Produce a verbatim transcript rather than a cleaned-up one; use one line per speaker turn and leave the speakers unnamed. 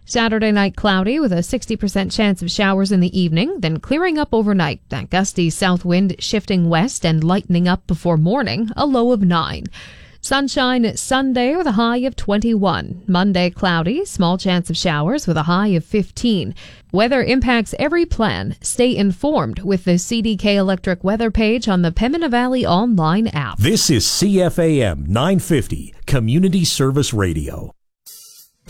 Saturday night cloudy with a sixty percent chance of showers in the evening, then clearing up overnight. That gusty south wind shifting west and lightening up before morning, a low of nine. Sunshine Sunday with a high of twenty-one. Monday cloudy, small chance of showers with a high of fifteen. Weather impacts every plan. Stay informed with the C D K Electric weather page on the Pembina Valley online app.
This is C F A M nine fifty, Community Service Radio.